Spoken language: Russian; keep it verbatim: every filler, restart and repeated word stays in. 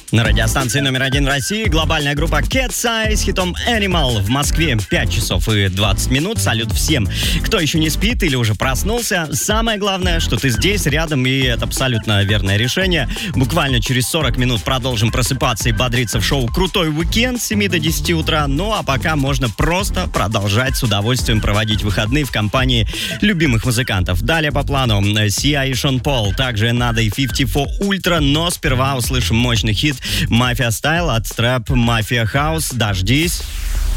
На радиостанции номер один в России глобальная группа Cat's Eye с хитом Animal. В Москве пять часов и двадцать минут. Салют всем, кто еще не спит или уже проснулся. Самое главное, что ты здесь, рядом, и это абсолютно верное решение. Буквально через сорок минут продолжим просыпаться и бодриться в шоу «Крутой уикенд» с семи до десяти утра. Ну а пока можно просто продолжать с удовольствием проводить выходные в компании любимых музыкантов. Далее по плану Сиа и Шон Пол, также Надо и пятьдесят четыре Ультра, но сперва услышим мощный хит Mafia Style от Trap Mafia House. Дождись.